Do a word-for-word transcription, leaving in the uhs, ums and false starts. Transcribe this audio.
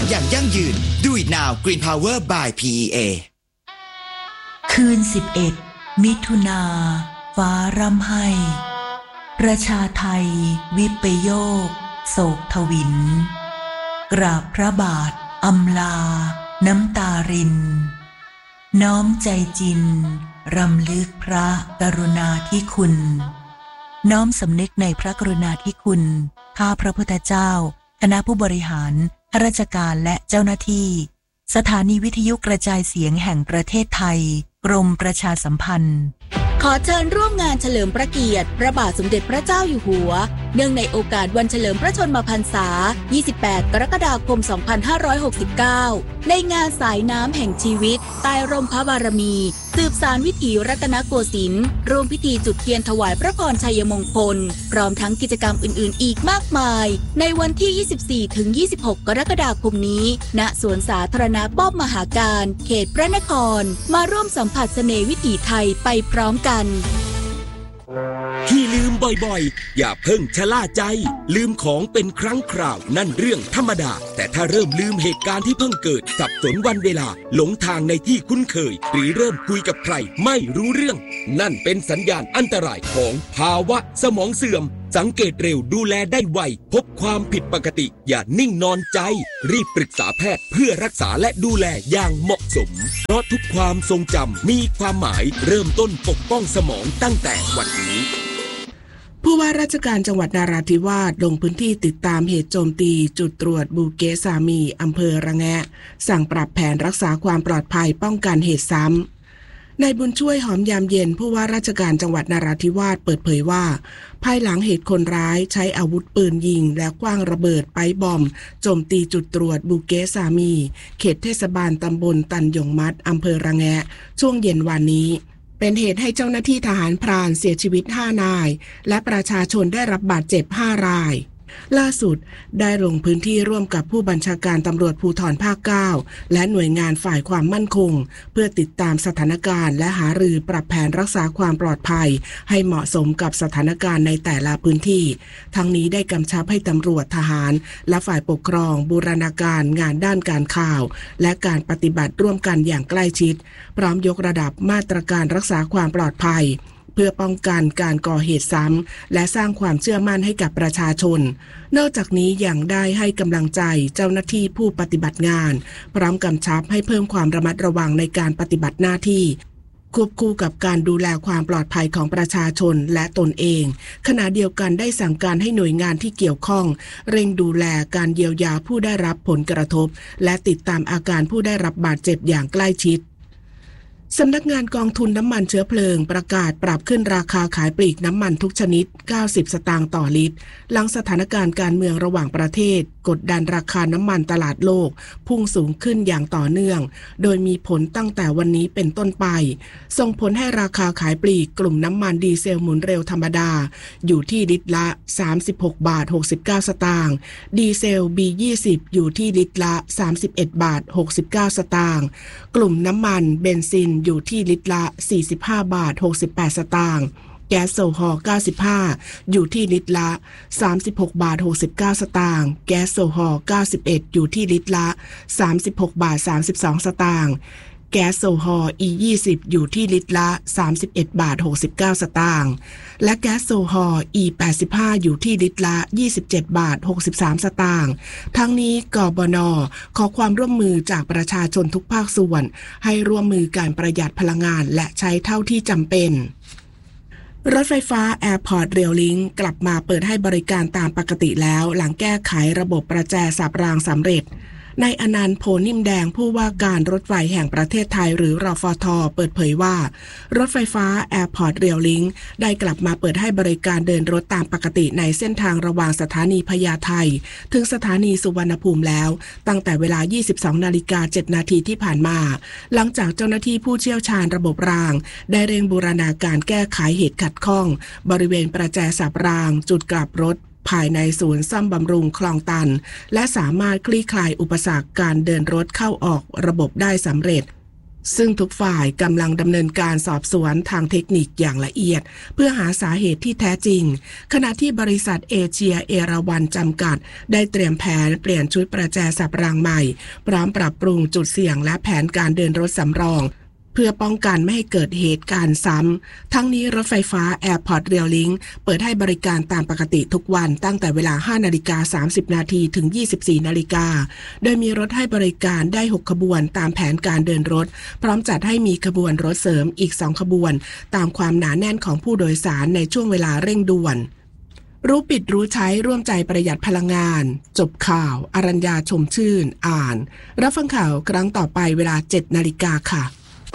อย่างยั่งยืน Do it now Green Power by พี อี เอคืนสิบเอ็ดมิถุนาฟ้าร่ำไห้ประชาไทยวิปโยคโศกทวินกราบพระบาทอำลาน้ำตารินน้อมใจจินรำลึกพระกรุณาธิคุณน้อมสำนึกในพระกรุณาธิคุณข้าพระพุทธเจ้าคณะผู้บริหารข้าราชการและเจ้าหน้าที่สถานีวิทยุกระจายเสียงแห่งประเทศไทยกรมประชาสัมพันธ์ขอเชิญร่วมงานเฉลิมพระเกียรติพระบาทสมเด็จพระเจ้าอยู่หัวเนื่องในโอกาสวันเฉลิมพระชนมพรรษายี่สิบแปดกรกฎาคมสองพันห้าร้อยหกสิบเก้าในงานสายน้ำแห่งชีวิตใต้ร่มพระบารมีสืบสานวิถีรัตนโกสินทร์ร่วมพิธีจุดเทียนถวายพระพรชัยมงคลพร้อมทั้งกิจกรรมอื่นๆอีกมากมายในวันที่ ยี่สิบสี่ถึงยี่สิบหก กรกฎาคมนี้ณสวนสาธารณะป้อมมหาการเขตพระนครมาร่วมสัมผัสเสน่ห์วิถีไทยไปพร้อมกันที่ลืมบ่อยๆอย่าเพิ่งชะล่าใจลืมของเป็นครั้งคราวนั่นเรื่องธรรมดาแต่ถ้าเริ่มลืมเหตุการณ์ที่เพิ่งเกิดสับสนวันเวลาหลงทางในที่คุ้นเคยหรือเริ่มคุยกับใครไม่รู้เรื่องนั่นเป็นสัญญาณอันตรายของภาวะสมองเสื่อมสังเกตเร็วดูแลได้ไวพบความผิดปกติอย่านิ่งนอนใจรีบปรึกษาแพทย์เพื่อรักษาและดูแลอย่างเหมาะสมเพราะทุกความทรงจำมีความหมายเริ่มต้นปกป้องสมองตั้งแต่วันนี้ผู้ว่าราชการจังหวัดนราธิวาสลงพื้นที่ติดตามเหตุโจมตีจุดตรวจบูเกสามีอำเภอระแงะสั่งปรับแผนรักษาความปลอดภัยป้องกันเหตุซ้ำนายบุญช่วยหอมยามเย็นผู้ว่าราชการจังหวัดนราธิวาสเปิดเผยว่าภายหลังเหตุคนร้ายใช้อาวุธปืนยิงและขว้างระเบิดไปบอมโจมตีจุดตรวจบูเกสามีเขตเทศบาลตำบลตันหยงมัดอำเภอระแงะช่วงเย็นวันนี้เป็นเหตุให้เจ้าหน้าที่ทหารพรานเสียชีวิตห้านายและประชาชนได้รับบาดเจ็บห้ารายล่าสุดได้ลงพื้นที่ร่วมกับผู้บัญชาการตำรวจภูธรภาคเก้าและหน่วยงานฝ่ายความมั่นคงเพื่อติดตามสถานการณ์และหารือปรับแผนรักษาความปลอดภัยให้เหมาะสมกับสถานการณ์ในแต่ละพื้นที่ทั้งนี้ได้กำชับให้ตำรวจทหารและฝ่ายปกครองบูรณาการงานด้านการข่าวและการปฏิบัติร่วมกันอย่างใกล้ชิดพร้อมยกระดับมาตรการรักษาความปลอดภัยเพื่อป้องกันการก่อเหตุซ้ำและสร้างความเชื่อมั่นให้กับประชาชนนอกจากนี้ยังได้ให้กำลังใจเจ้าหน้าที่ผู้ปฏิบัติงานพร้อมกำชับให้เพิ่มความระมัดระวังในการปฏิบัติหน้าที่ควบคู่กับการดูแลความปลอดภัยของประชาชนและตนเองขณะเดียวกันได้สั่งการให้หน่วยงานที่เกี่ยวข้องเร่งดูแลการเยียวยาผู้ได้รับผลกระทบและติดตามอาการผู้ได้รับบาดเจ็บอย่างใกล้ชิดสำนักงานกองทุนน้ำมันเชื้อเพลิงประกาศปรับขึ้นราคาขายปลีกน้ำมันทุกชนิดเก้าสิบสตางค์ต่อลิตรหลังสถานการณ์การเมืองระหว่างประเทศกดดันราคาน้ำมันตลาดโลกพุ่งสูงขึ้นอย่างต่อเนื่องโดยมีผลตั้งแต่วันนี้เป็นต้นไปส่งผลให้ราคาขายปลีกกลุ่มน้ำมันดีเซลหมุนเร็วธรรมดาอยู่ที่ลิตรละสามสิบหกบาทหกสิบเก้าสตางค์ดีเซล บี ยี่สิบ อยู่ที่ลิตรละสามสิบเอ็ดบาทหกสิบเก้าสตางค์กลุ่มน้ำมันเบนซินอยู่ที่ลิตรละสี่สิบห้าบาทหกสิบแปดสตางค์แก๊สโซฮอล์เก้าสิบห้าอยู่ที่ลิตรละสามสิบหกบาทหกสิบเก้าสตางค์แก๊สโซฮอล์เก้าสิบเอ็ดอยู่ที่ลิตรละสามสิบหกบาทสามสิบสองสตางค์แก๊สโซฮอล์ อี ยี่สิบ อยู่ที่ลิตรละสามสิบเอ็ดบาทหกสิบเก้าสตางค์และแก๊สโซฮอล์ อี แปดสิบห้าอยู่ที่ลิตรละยี่สิบเจ็ดบาทหกสิบสามสตางค์ทั้งนี้กบน.ขอความร่วมมือจากประชาชนทุกภาคส่วนให้ร่วมมือการประหยัดพลังงานและใช้เท่าที่จำเป็นรถไฟฟ้า Airport Rail Link กลับมาเปิดให้บริการตามปกติแล้วหลังแก้ไขระบบประแจสับรางสำเร็จนายอนันต์ โพนิ่มแดงผู้ว่าการรถไฟแห่งประเทศไทยหรือรฟท.เปิดเผยว่ารถไฟฟ้า Airport Rail Link ได้กลับมาเปิดให้บริการเดินรถตามปกติในเส้นทางระหว่างสถานีพญาไทถึงสถานีสุวรรณภูมิแล้วตั้งแต่เวลา ยี่สิบสองนาฬิกาเจ็ดนาทีที่ผ่านมาหลังจากเจ้าหน้าที่ผู้เชี่ยวชาญระบบรางได้เร่งบูรณาการแก้ไขเหตุขัดข้องบริเวณประแจสับรางจุดกลับรถภายในศูนย์ซ่อมบำรุงคลองตันและสามารถคลี่คลายอุปสรรคการเดินรถเข้าออกระบบได้สำเร็จซึ่งทุกฝ่ายกำลังดำเนินการสอบสวนทางเทคนิคอย่างละเอียดเพื่อหาสาเหตุที่แท้จริงขณะที่บริษัทเอเชียเอราวัณจำกัดได้เตรียมแผนเปลี่ยนชุดประแจสับรางใหม่พร้อมปรับปรุงจุดเสี่ยงและแผนการเดินรถสำรองเพื่อป้องกันไม่ให้เกิดเหตุการณ์ซ้ำทั้งนี้รถไฟฟ้า Airport Rail Link เปิดให้บริการตามปกติทุกวันตั้งแต่เวลา ห้านาฬิกาสามสิบนาทีถึง ยี่สิบสี่นาฬิกาโดยมีรถให้บริการได้หกขบวนตามแผนการเดินรถพร้อมจัดให้มีขบวนรถเสริมอีกสองขบวนตามความหนาแน่นของผู้โดยสารในช่วงเวลาเร่งด่วนรู้ปิดรู้ใช้ร่วมใจประหยัดพลังงานจบข่าวอรัญญาชมชื่นอ่านรับฟังข่าวครั้งต่อไปเวลา เจ็ดนาฬิกาค่ะ